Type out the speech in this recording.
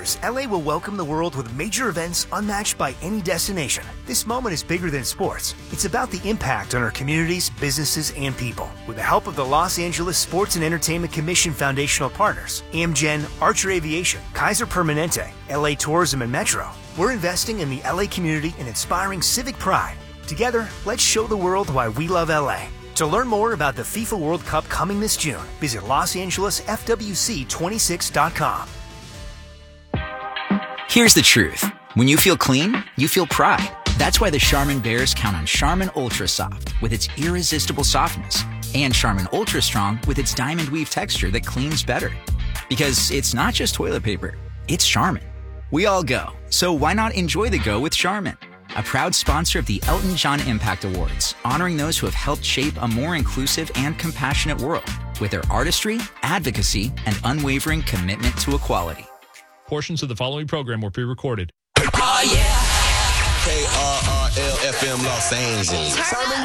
years, LA will welcome the world with major events unmatched by any destination. This moment is bigger than sports. It's about the impact on our communities, businesses, and people. With the help of the Los Angeles Sports and Entertainment Commission foundational partners, Amgen, Archer Aviation, Kaiser Permanente, LA Tourism, and Metro, we're investing in the LA community and inspiring civic pride. Together, let's show the world why we love LA. To learn more about the FIFA World Cup coming this June, visit LosAngelesFWC26.com. Here's the truth. When you feel clean, you feel pride. That's why the Charmin Bears count on Charmin Ultra Soft with its irresistible softness and Charmin Ultra Strong with its diamond weave texture that cleans better. Because it's not just toilet paper, it's Charmin. We all go, so why not enjoy the go with Charmin? A proud sponsor of the Elton John Impact Awards, honoring those who have helped shape a more inclusive and compassionate world with their artistry, advocacy, and unwavering commitment to equality. Portions of the following program were pre-recorded. Oh, yeah. KRRL FM Los Angeles.